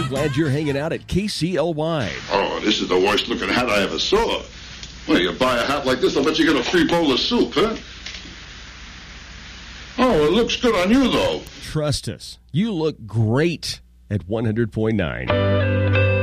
We're glad you're hanging out at KCLY. Oh, this is the worst looking hat I ever saw. Well, you buy a hat like this, I'll bet you get a free bowl of soup, huh? Oh, it looks good on you, though. Trust us, you look great at 100.9.